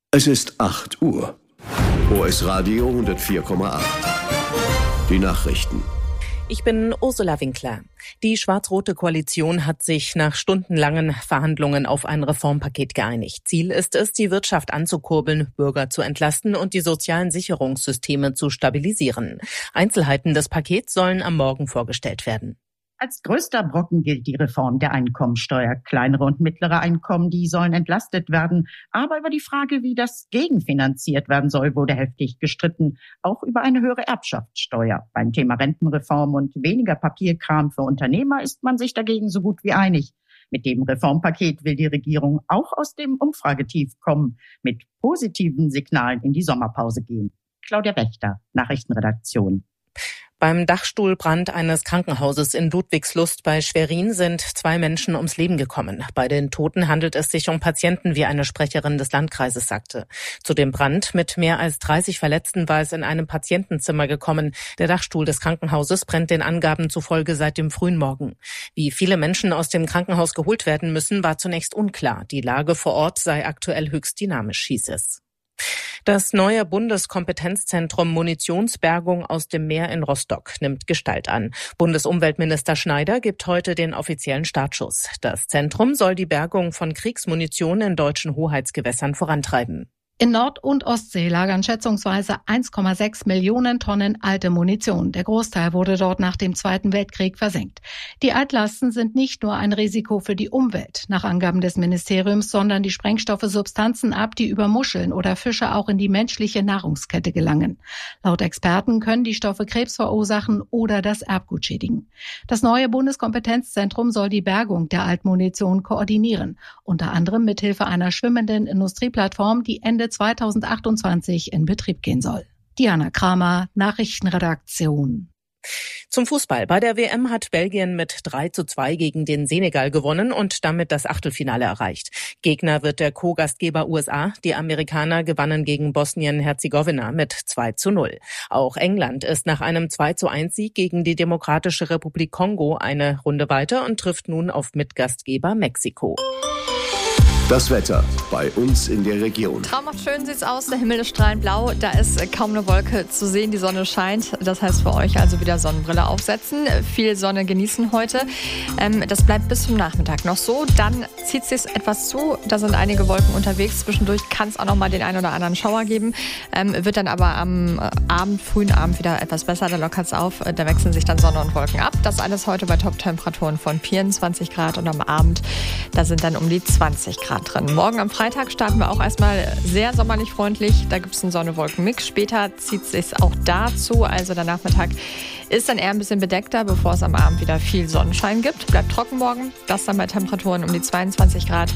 Es ist 8 Uhr. OS Radio 104,8. Die Nachrichten. Ich bin Ursula Winkler. Die schwarz-rote Koalition hat sich nach stundenlangen Verhandlungen auf ein Reformpaket geeinigt. Ziel ist es, die Wirtschaft anzukurbeln, Bürger zu entlasten und die sozialen Sicherungssysteme zu stabilisieren. Einzelheiten des Pakets sollen am Morgen vorgestellt werden. Als größter Brocken gilt die Reform der Einkommensteuer. Kleinere und mittlere Einkommen, die sollen entlastet werden. Aber über die Frage, wie das gegenfinanziert werden soll, wurde heftig gestritten. Auch über eine höhere Erbschaftssteuer. Beim Thema Rentenreform und weniger Papierkram für Unternehmer ist man sich dagegen so gut wie einig. Mit dem Reformpaket will die Regierung auch aus dem Umfragetief kommen, mit positiven Signalen in die Sommerpause gehen. Claudia Wächter, Nachrichtenredaktion. Beim Dachstuhlbrand eines Krankenhauses in Ludwigslust bei Schwerin sind 2 Menschen ums Leben gekommen. Bei den Toten handelt es sich um Patienten, wie eine Sprecherin des Landkreises sagte. Zu dem Brand mit mehr als 30 Verletzten war es in einem Patientenzimmer gekommen. Der Dachstuhl des Krankenhauses brennt den Angaben zufolge seit dem frühen Morgen. Wie viele Menschen aus dem Krankenhaus geholt werden müssen, war zunächst unklar. Die Lage vor Ort sei aktuell höchst dynamisch, hieß es. Das neue Bundeskompetenzzentrum Munitionsbergung aus dem Meer in Rostock nimmt Gestalt an. Bundesumweltminister Schneider gibt heute den offiziellen Startschuss. Das Zentrum soll die Bergung von Kriegsmunition in deutschen Hoheitsgewässern vorantreiben. In Nord- und Ostsee lagern schätzungsweise 1,6 Millionen Tonnen alte Munition. Der Großteil wurde dort nach dem Zweiten Weltkrieg versenkt. Die Altlasten sind nicht nur ein Risiko für die Umwelt, nach Angaben des Ministeriums, sondern die Sprengstoffe Substanzen ab, die über Muscheln oder Fische auch in die menschliche Nahrungskette gelangen. Laut Experten können die Stoffe Krebs verursachen oder das Erbgut schädigen. Das neue Bundeskompetenzzentrum soll die Bergung der Altmunition koordinieren, unter anderem mithilfe einer schwimmenden Industrieplattform, die Ende 2028 in Betrieb gehen soll. Diana Kramer, Nachrichtenredaktion. Zum Fußball. Bei der WM hat Belgien mit 3:2 gegen den Senegal gewonnen und damit das Achtelfinale erreicht. Gegner wird der Co-Gastgeber USA. Die Amerikaner gewannen gegen Bosnien-Herzegowina mit 2:0. Auch England ist nach einem 2:1-Sieg gegen die Demokratische Republik Kongo eine Runde weiter und trifft nun auf Mitgastgeber Mexiko. Das Wetter bei uns in der Region. Traumhaft schön sieht's aus, der Himmel ist strahlend blau, da ist kaum eine Wolke zu sehen, die Sonne scheint. Das heißt für euch also wieder Sonnenbrille aufsetzen, viel Sonne genießen heute. Das bleibt bis zum Nachmittag noch so, dann zieht es sich etwas zu, da sind einige Wolken unterwegs. Zwischendurch kann es auch noch mal den einen oder anderen Schauer geben, wird dann aber am frühen Abend wieder etwas besser, da lockert es auf, da wechseln sich dann Sonne und Wolken ab. Das alles heute bei Top-Temperaturen von 24 Grad und am Abend, da sind dann um die 20 Grad drin. Morgen am Freitag starten wir auch erstmal sehr sommerlich freundlich. Da gibt es einen Sonne-Wolken-Mix. Später zieht es sich auch dazu. Also der Nachmittag ist dann eher ein bisschen bedeckter, bevor es am Abend wieder viel Sonnenschein gibt. Bleibt trocken morgen. Das dann bei Temperaturen um die 22 Grad.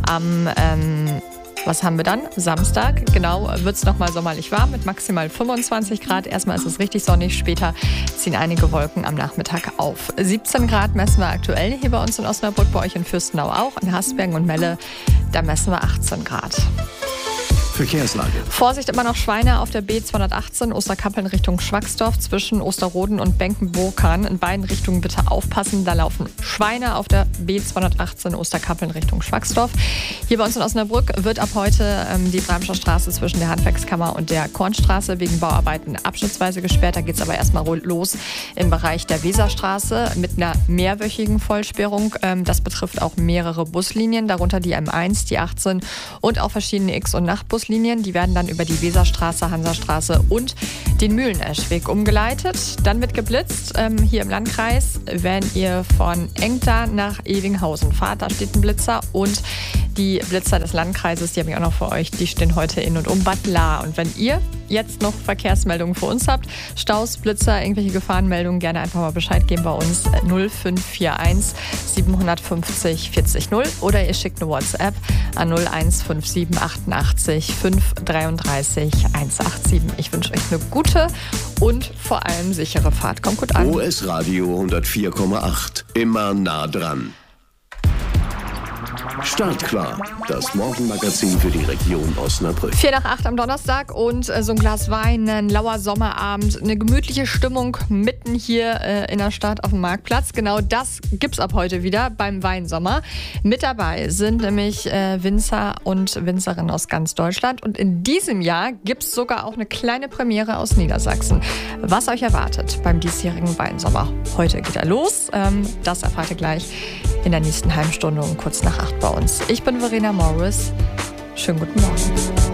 Was haben wir dann? Samstag, genau, wird es nochmal sommerlich warm mit maximal 25 Grad. Erstmal ist es richtig sonnig, später ziehen einige Wolken am Nachmittag auf. 17 Grad messen wir aktuell hier bei uns in Osnabrück, bei euch in Fürstenau auch. In Hasbergen und Melle, da messen wir 18 Grad. Verkehrslage. Vorsicht, immer noch Schweine auf der B218 Osterkappeln Richtung Schwacksdorf zwischen Osterroden und Benkenburkern. In beiden Richtungen bitte aufpassen, da laufen Schweine auf der B218 Osterkappeln Richtung Schwacksdorf. Hier bei uns in Osnabrück wird ab heute die Bramscher Straße zwischen der Handwerkskammer und der Kornstraße wegen Bauarbeiten abschnittsweise gesperrt. Da geht es aber erstmal los im Bereich der Weserstraße mit einer mehrwöchigen Vollsperrung. Das betrifft auch mehrere Buslinien, darunter die M1, die 18 und auch verschiedene X- und Nachtbuslinien. Die werden dann über die Weserstraße, Hansastraße und den Mühleneschweg umgeleitet. Dann wird geblitzt hier im Landkreis, wenn ihr von Engter nach Evinghausen fahrt. Da steht ein Blitzer und die Blitzer des Landkreises, die habe ich auch noch für euch, die stehen heute in und um Bad Lahr. Und wenn ihr jetzt noch Verkehrsmeldungen für uns habt, Staus, Blitzer, irgendwelche Gefahrenmeldungen, gerne einfach mal Bescheid geben bei uns 0541 750 40 0 oder ihr schickt eine WhatsApp an 0157 88 533 187. Ich wünsche euch eine gute und vor allem sichere Fahrt. Kommt gut an. OS Radio 104,8. Immer nah dran. Startklar, das Morgenmagazin für die Region Osnabrück. 7:45 am Donnerstag und so ein Glas Wein, ein lauer Sommerabend, eine gemütliche Stimmung mitten hier in der Stadt auf dem Marktplatz. Genau das gibt's ab heute wieder beim Weinsommer. Mit dabei sind nämlich Winzer und Winzerinnen aus ganz Deutschland. Und in diesem Jahr gibt's sogar auch eine kleine Premiere aus Niedersachsen. Was euch erwartet beim diesjährigen Weinsommer? Heute geht er los. Das erfahrt ihr gleich in der nächsten halben Stunde um kurz nach 8 bei uns. Ich bin Verena Morris. Schönen guten Morgen.